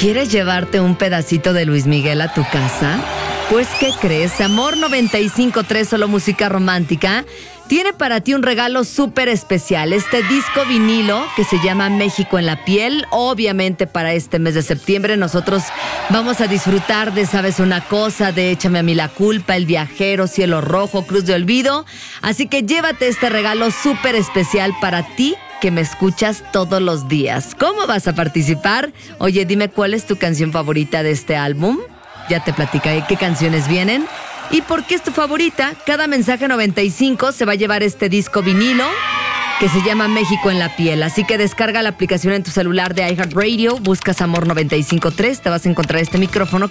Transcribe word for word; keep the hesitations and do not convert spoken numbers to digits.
¿Quieres llevarte un pedacito de Luis Miguel a tu casa? Pues, ¿qué crees? Amor noventa y cinco punto tres, solo música romántica, tiene para ti un regalo súper especial. Este disco vinilo que se llama México en la piel. Obviamente para este mes de septiembre nosotros vamos a disfrutar de ¿Sabes una cosa?, de Échame a mí la culpa, El viajero, Cielo rojo, Cruz de olvido. Así que llévate este regalo súper especial para ti, que me escuchas todos los días. ¿Cómo vas a participar? Oye, dime cuál es tu canción favorita de este álbum. Ya te platicaré qué canciones vienen y por qué es tu favorita. Cada mensaje noventa y cinco se va a llevar este disco vinilo que se llama México en la piel. Así que descarga la aplicación en tu celular de iHeartRadio, buscas Amor noventa y cinco punto tres, te vas a encontrar este micrófono